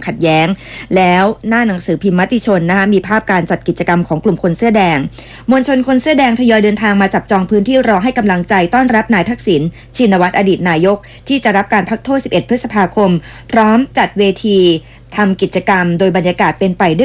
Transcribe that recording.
ขัดแย้งแล้วหน้าหนังสือพิมพ์มติชนนะคะมีภาพการจัดกิจกรรมของกลุ่มคนเสื้อแดงมวลชนคนเสื้อแดงทยอยเดินทางมาจับจองพื้นที่รอให้กำลังใจต้อนรับนายทักษิณชินวัตรอดีตนายกที่จะรับการพักโทษ11 พฤษภาคมพร้อมจัดเวทีทำกิจกรรมโดยบรรยากาศเป็นไปด้วย